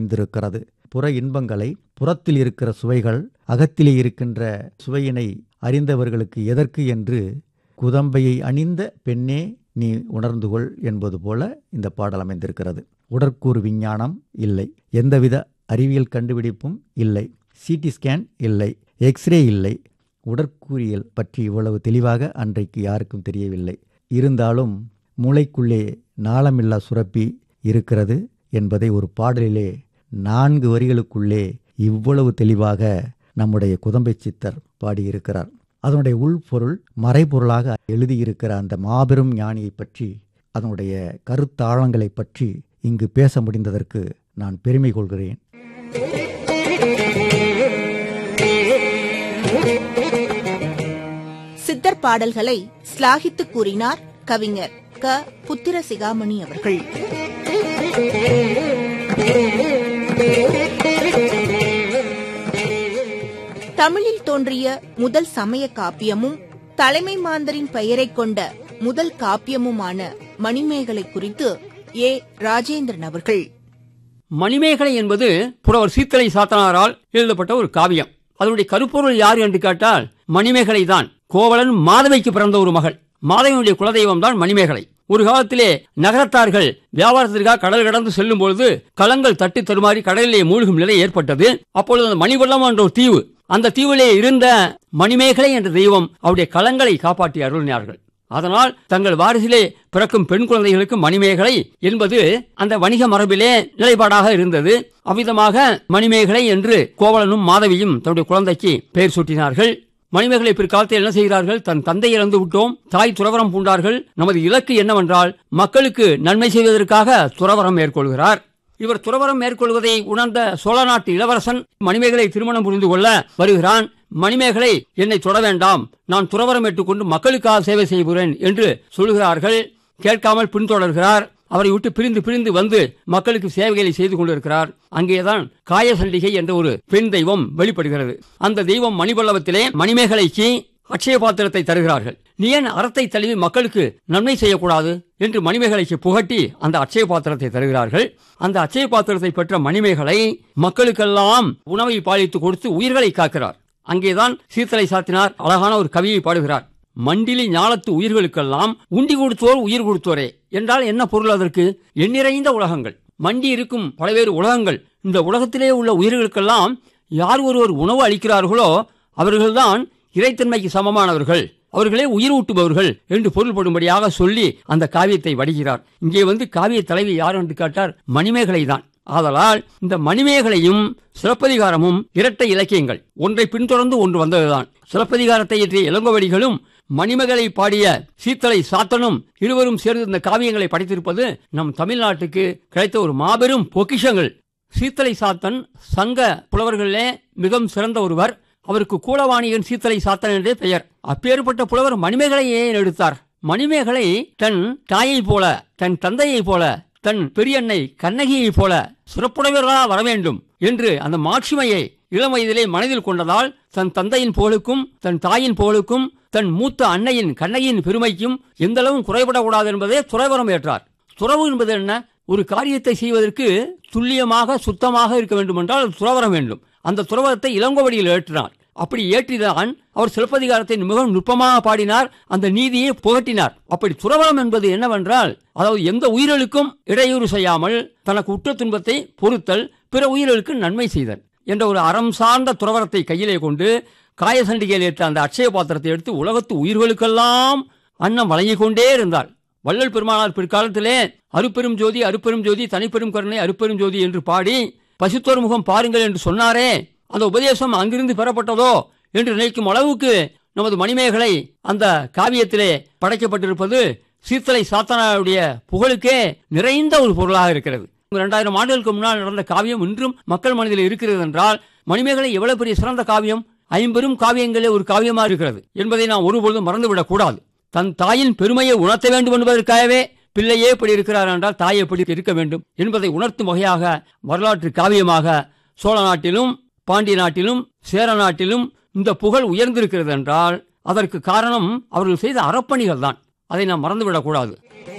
அமைந்திருக்கிறது. புற இன்பங்களை, புறத்தில் இருக்கிற சுவைகள் அகத்திலே இருக்கின்ற சுவையினை அறிந்தவர்களுக்கு எதற்கு என்று குதம்பையை அணிந்த பெண்ணே நீ உணர்ந்து கொள் என்பது போல இந்த பாடல் அமைந்திருக்கிறது. உடற்கூறு விஞ்ஞானம் இல்லை, எந்தவித அறிவியல் கண்டுபிடிப்பும் இல்லை, சிடி ஸ்கேன் இல்லை, எக்ஸ்ரே இல்லை. உடற்கூறியல் பற்றி இவ்வளவு தெளிவாக அன்றைக்கு யாருக்கும் தெரியவில்லை. இருந்தாலும் மூளைக்குள்ளே நாளமில்லா சுரப்பி இருக்கிறது என்பதை ஒரு பாடலிலே 4 வரிகளுக்குள்ளே இவ்வளவு தெளிவாக நம்முடைய குதம்பை சித்தர் பாடியிருக்கிறார். அதனுடைய உள்பொருள் மறைபொருளாக எழுதியிருக்கிற அந்த மாபெரும் ஞானியை பற்றி, அதனுடைய கருத்தாழங்களை பற்றி இங்கு பேச முடிந்ததற்கு நான் பெருமை கொள்கிறேன். சித்தர் பாடல்களை ஸ்லாகித்து கூறினார் கவிஞர் க. புத்திர சிகாமணி அவர்கள். தமிழில் தோன்றிய முதல் சமய காப்பியமும் தலைமை மாந்தரின் பெயரை கொண்ட முதல் காப்பியமுமான மணிமேகலை குறித்து ஏ. ராஜேந்திரன் அவர்கள். மணிமேகலை என்பது புலவர் சீத்தலை சாத்தனாரால் எழுதப்பட்ட ஒரு காவியம். அதனுடைய கருப்பொருள் யார் என்று கேட்டால் மணிமேகலை தான். கோவலன் மாதவைக்கு பிறந்த ஒரு மகள். மாதவியுடைய குலதெய்வம் தான் மணிமேகலை. ஒரு காலத்திலே நகரத்தார்கள் வியாபாரத்திற்காக கடல் கடந்து செல்லும் பொழுது கலங்கள் தட்டி தருமாறி கடலிலே மூழ்கும் நிலை ஏற்பட்டது. அப்பொழுது அந்த மணிவள்ளம் என்ற ஒரு தீவு, அந்த தீவிலே இருந்த மணிமேகலை என்ற தெய்வம் அவருடைய கலங்களை காப்பாற்றி அருளினார்கள். அதனால் தங்கள் வாரிசிலே பிறக்கும் பெண் குழந்தைகளுக்கு மணிமேகலை என்பது அந்த வணிக மரபிலே நிலைப்பாடாக இருந்தது. அவ்விதமாக மணிமேகலை என்று கோவலனும் மாதவியும் தன்னுடைய குழந்தைக்கு பெயர் சூட்டினார்கள். மணிமேகலை பிற்காலத்தில் என்ன செய்கிறார்கள்? தன் தந்தை இறந்து விட்டோம், தாய் துறவரம் பூண்டார்கள், நமது இலக்கு என்னவென்றால் மக்களுக்கு நன்மை செய்வதற்காக துறவரம் மேற்கொள்கிறார். இவர் துறவரம் மேற்கொள்வதை உணர்ந்த சோழ நாட்டு இளவரசன் மணிமேகலை திருமணம் புரிந்து கொள்ள வருகிறான். மணிமேகலை என்னை தொட வேண்டாம், நான் துறவரம் ஏற்றுக்கொண்டு மக்களுக்காக சேவை செய்கிறேன் என்று சொல்கிறார்கள். கேட்காமல் பின்தொடர்கிறார். அவரை விட்டு பிரிந்து பிரிந்து வந்து மக்களுக்கு சேவைகளை செய்து கொண்டிருக்கிறார். அங்கேதான் காயசண்டிகை என்ற ஒரு பெண் தெய்வம் வெளிப்படுகிறது. அந்த தெய்வம் மணிபல்லவத்திலே மணிமேகலைக்கு அட்சய பாத்திரத்தை தருகிறார்கள். நீ ஏன் அறத்தை தழுவி மக்களுக்கு நன்மை செய்யக்கூடாது என்று மணிமேகலைக்கு புகட்டி அந்த அட்சய பாத்திரத்தை தருகிறார்கள். அந்த அட்சய பாத்திரத்தை பெற்ற மணிமேகலை மக்களுக்கெல்லாம் உணவை பாலித்து கொடுத்து உயிர்களை காக்கிறார். அங்கேதான் சீத்தலை சாத்தினார் அழகான ஒரு கவியை பாடுகிறார். மண்டிலி ஞாலத்து உயிர்களுக்கெல்லாம் உண்டி கொடுத்தோர் உயிர் கொடுத்தோரே என்றால் என்ன பொருள்? அதற்கு எண்ணிறைந்த உலகங்கள், மண்டி இருக்கும் பல்வேறு உலகங்கள், இந்த உலகத்திலே உள்ள உயிர்களுக்கெல்லாம் யார் ஒருவர் உணவு அளிக்கிறார்களோ அவர்கள்தான் இறைத்தன்மைக்கு சமமானவர்கள், அவர்களே உயிர் ஊட்டுபவர்கள் என்று பொருள்படும்படியாக சொல்லி அந்த காவியத்தை வடிகிறார். இங்கே காவிய தலைவி யார் என்று கேட்டார், மணிமேகலை தான். ஆதலால் இந்த மணிமேகலையும் சிலப்பதிகாரமும் இரட்டை இலக்கியங்கள், ஒன்றை பின்தொடர்ந்து ஒன்று வந்ததுதான். சிலப்பதிகாரத்தை இயற்றிய இளங்கோவடிகளும் மணிமேகலை பாடிய சீத்தலை சாத்தனும் இருவரும் சேர்ந்து இந்த காவியங்களை படைத்திருப்பது நம் தமிழ்நாட்டுக்கு கிடைத்த ஒரு மாபெரும் பொக்கிஷங்கள். சீத்தலை சாத்தன் சங்க புலவர்களே மிகவும் சிறந்த ஒருவர். அவருக்கு கூலவாணியன் சீத்தலை சாத்தன் என்றே பெயர். அப்பேற்பட்ட புலவர் மணிமேகலையை எடுத்தார். மணிமேகலை தன் தாயை போல, தன் தந்தையை போல, தன் பெரியன்னை கண்ணகியை போல சிறப்புடையவர்களா வர வேண்டும் என்று அந்த மாட்சிமையை இளம் வயதிலே மனதில் கொண்டதால் தன் தந்தையின் புகழுக்கும் தன் தாயின் புகழுக்கும் தன் மூத்த அன்னையின் கண்ணகியின் பெருமைக்கும் எந்தளவும் குறைபடக்கூடாது என்பதே துறவரம் ஏற்றார். துறவு என்பது என்ன? ஒரு காரியத்தை செய்வதற்கு துல்லியமாக சுத்தமாக இருக்க வேண்டும் என்றால் துறவரம் வேண்டும். அந்த துறவரத்தை இளங்கோவடியில் ஏற்றினார். அப்படி ஏற்றிதான் அவர் சிலப்பதிகாரத்தை மிகவும் நுட்பமாக பாடினார், அந்த நீதியை புகட்டினார். அப்படி துறவரம் என்பது என்னவென்றால், அதாவது எந்த உயிர்களுக்கும் இடையூறு செய்யாமல் தனக்கு உற்ற துன்பத்தை பொறுத்தல், பிற உயிர்களுக்கு நன்மை செய்தல் என்ற ஒரு அறம் சார்ந்த துறவரத்தை கையிலே கொண்டு காயசண்டிகையில் ஏற்ற அந்த அட்சய பாத்திரத்தை எடுத்து உலகத்து உயிர்களுக்கெல்லாம் அன்னம் வழங்கிக் கொண்டே இருந்தார். வள்ளல் பெருமானார் பிற்காலத்திலே அருப்பெரும் ஜோதி அருப்பெரும் ஜோதி தனிப்பெரும் கருணை அருப்பெரும் ஜோதி என்று பாடி பசித்தோர் முகம் பாருங்கள் என்று சொன்னாரே, அந்த உபதேசம் அங்கிருந்து பெறப்பட்டதோ என்று நினைக்கும் அளவுக்கு நமது மணிமேகலை அந்த காவியத்திலே படைக்கப்பட்டிருப்பது சீத்தலை சாத்தனாருடைய புகழுக்கே நிறைந்த ஒரு பொருளாக இருக்கிறது. 2000 ஆண்டுகளுக்கு முன்னால் நடந்த காவியம் இன்றும் மக்கள் மனதில் இருக்கிறது என்றால் மணிமேகலை எவ்வளவு பெரிய சிறந்த காவியம், 50 காவியங்களே ஒரு காவியமாக இருக்கிறது என்பதை நாம் ஒருபொழுதும் மறந்துவிடக் கூடாது. தன் தாயின் பெருமையை உணர்த்த வேண்டும் என்பதற்காகவே பிள்ளையே இப்படி இருக்கிறார் என்றால் தாயை எப்படி இருக்க வேண்டும் என்பதை உணர்த்தும் வகையாக வரலாற்று காவியமாக சோழ நாட்டிலும் பாண்டிய நாட்டிலும் சேர நாட்டிலும் இந்த புகழ் உயர்ந்திருக்கிறது என்றால் அதற்கு காரணம் அவர்கள் செய்த அறப்பணிகள் தான். அதை நாம் மறந்துவிடக்கூடாது.